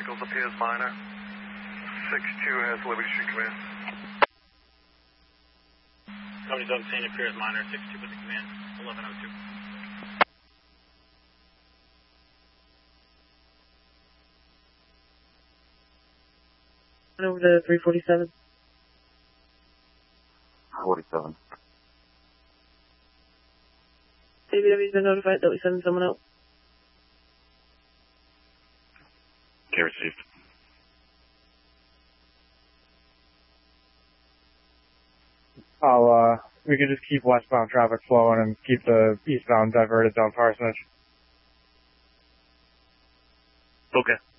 vehicles appears minor. 6-2 has Liberty Street command. Tony 17 appears minor, 6-2 with the command, 1102. Over to 347. 47. ABW's been notified that we send someone out. Okay, received. We can just keep westbound traffic flowing and keep the eastbound diverted down Parsonage. Okay.